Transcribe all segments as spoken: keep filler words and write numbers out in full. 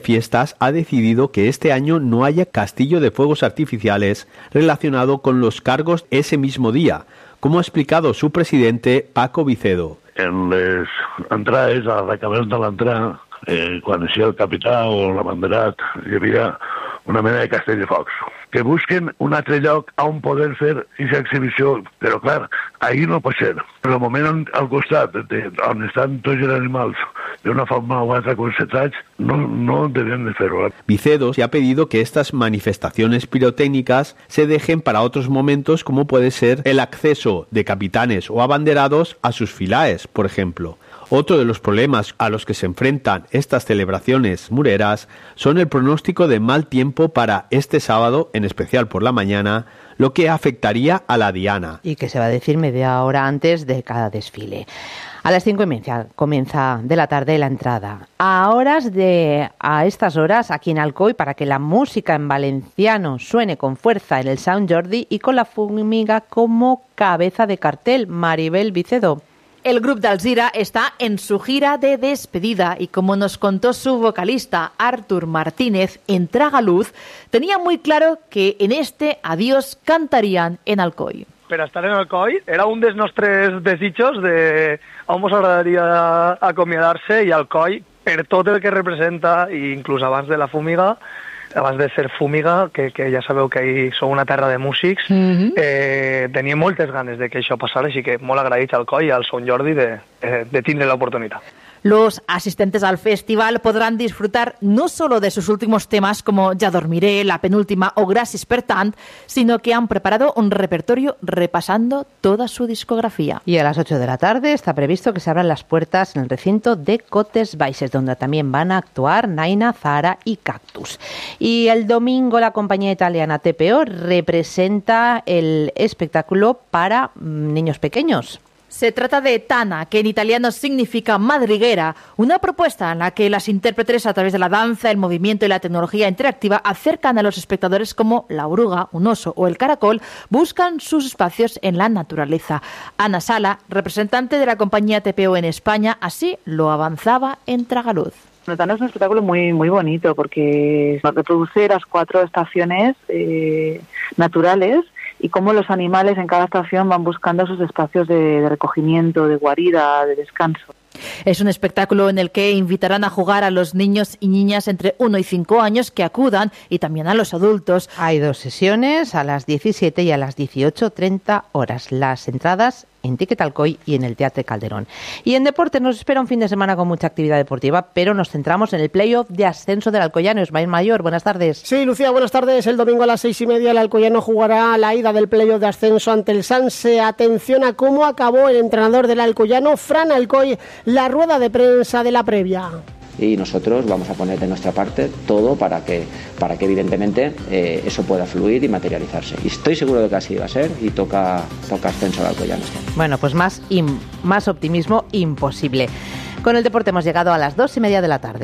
Fiestas ha decidido que este año no haya castillo de fuegos artificiales relacionado con los cargos ese mismo día, como ha explicado su presidente Paco Vicedo. En les entrades, a l'acabament de l'entrada, eh, quan eixia el capità o l'abanderat, hi havia una mena de castell de focs. Que busquen un altre lloc on poder fer aquesta exhibició, però clar, ahir no pot ser. Per el moment al costat, de, on estan tots els animals, d'una forma u altra concentrats, no, no deben de fer-ho. Vicedo se ha pedido que estas manifestaciones pirotécnicas se dejen para otros momentos, como puede ser el acceso de capitanes o abanderados a sus filaes, por ejemplo. Otro de los problemas a los que se enfrentan estas celebraciones mureras son el pronóstico de mal tiempo para este sábado, en especial por la mañana, lo que afectaría a la diana. Y que se va a decir media hora antes de cada desfile. A las cinco y media comienza de la tarde la entrada. A horas de a estas horas aquí en Alcoi, para que la música en valenciano suene con fuerza en el Sant Jordi y con la Fúmiga como cabeza de cartel. Maribel Vicedo. El grupo de Alzira está en su gira de despedida y, como nos contó su vocalista Artur Martínez en Tragaluz, tenía muy claro que en este adiós cantarían en Alcoi. Per estar en Alcoi era un dels nostres desitjos de on mos agradaria acomiadar-se, i Alcoi, per tot el que representa, i inclús abans de la Fúmiga, abans de ser Fúmiga, que, que ja sabeu que ahir sou una terra de músics, mm-hmm. eh, tenia moltes ganes de que això passara, així que molt agraïts al Coi i al Sant Jordi de, de, de tindre l'oportunitat. Los asistentes al festival podrán disfrutar no solo de sus últimos temas como Ya dormiré, La penúltima o Gràcies per tant, sino que han preparado un repertorio repasando toda su discografía. Y a las ocho de la tarde está previsto que se abran las puertas en el recinto de Cotes Baixes, donde también van a actuar Naina, Zahara y Cactus. Y el domingo la compañía italiana T P O representa el espectáculo para niños pequeños. Se trata de Tana, que en italiano significa madriguera, una propuesta en la que las intérpretes, a través de la danza, el movimiento y la tecnología interactiva, acercan a los espectadores como la oruga, un oso o el caracol, buscan sus espacios en la naturaleza. Ana Sala, representante de la compañía T P O en España, así lo avanzaba en Tragaluz. Tana es un espectáculo muy muy bonito porque reproduce las cuatro estaciones eh, naturales y cómo los animales en cada estación van buscando sus espacios de, de recogimiento, de guarida, de descanso. Es un espectáculo en el que invitarán a jugar a los niños y niñas entre uno y cinco años que acudan, y también a los adultos. Hay dos sesiones, a las diecisiete y a las dieciocho treinta horas. Las entradas en Ticket Alcoi y en el Teatre Calderón. Y en deporte nos espera un fin de semana con mucha actividad deportiva, pero nos centramos en el playoff de ascenso del Alcoyano. Ismael Mayor, buenas tardes. Sí, Lucía, buenas tardes. El domingo a las seis y media el Alcoyano jugará la ida del playoff de ascenso ante el Sanse. Atención a cómo acabó el entrenador del Alcoyano, Fran Alcoy, la rueda de prensa de la previa. Y nosotros vamos a poner de nuestra parte todo para que, para que evidentemente eh, eso pueda fluir y materializarse. Y estoy seguro de que así va a ser y toca, toca ascenso al Alcoyano. Bueno, pues más, im, más optimismo imposible. Con el deporte hemos llegado a las dos y media de la tarde.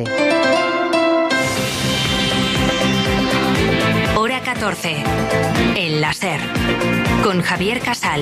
Hora catorce. El láser. Con Javier Casal.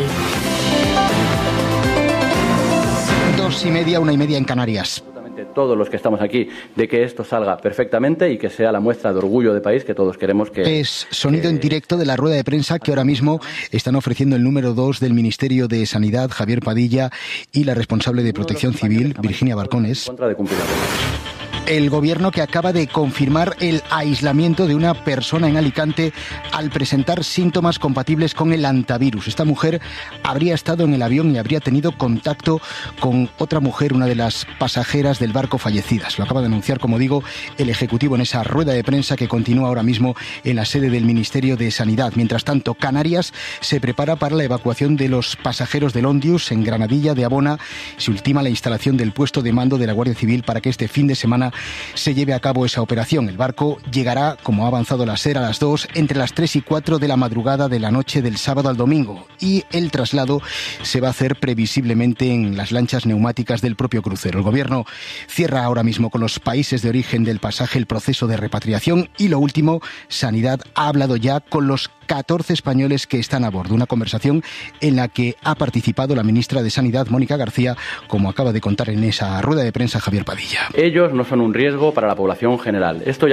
Dos y media, una y media en Canarias. Todos los que estamos aquí, de que esto salga perfectamente y que sea la muestra de orgullo de país que todos queremos que... Es sonido que... en directo de la rueda de prensa que ahora mismo están ofreciendo el número dos del Ministerio de Sanidad, Javier Padilla, y la responsable de Protección Civil, Virginia Barcones. Contra de cumplir la ley. El gobierno que acaba de confirmar el aislamiento de una persona en Alicante al presentar síntomas compatibles con el antivirus. Esta mujer habría estado en el avión y habría tenido contacto con otra mujer, una de las pasajeras del barco fallecidas. Lo acaba de anunciar, como digo, el Ejecutivo en esa rueda de prensa que continúa ahora mismo en la sede del Ministerio de Sanidad. Mientras tanto, Canarias se prepara para la evacuación de los pasajeros del Ondius en Granadilla de Abona. Se ultima la instalación del puesto de mando de la Guardia Civil para que este fin de semana se lleve a cabo esa operación. El barco llegará, como ha avanzado la SER, a las dos, entre las tres y cuatro de la madrugada de la noche del sábado al domingo, y el traslado se va a hacer previsiblemente en las lanchas neumáticas del propio crucero. El gobierno cierra ahora mismo con los países de origen del pasaje el proceso de repatriación, y lo último, Sanidad ha hablado ya con los catorce españoles que están a bordo. Una conversación en la que ha participado la ministra de Sanidad, Mónica García, como acaba de contar en esa rueda de prensa Javier Padilla. Ellos no son un riesgo para la población general. Esto ya